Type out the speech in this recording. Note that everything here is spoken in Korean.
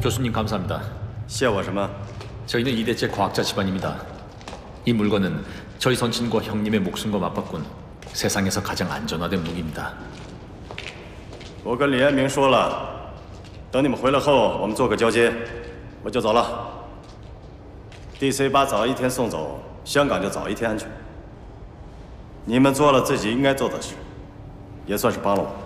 교수님 감사합니다. 谢我什么？ 저희는 2대째 과학자 집안입니다. 이 물건은 저희 선친과 형님의 목숨과 맞바꾼 세상에서 가장 안전화된 무기입니다. 我跟李安明说了，等你们回来后，我们做个交接，我就走了。DC 把早一天送走，香港就早一天安全。你们做了自己应该做的事，也算是帮了我。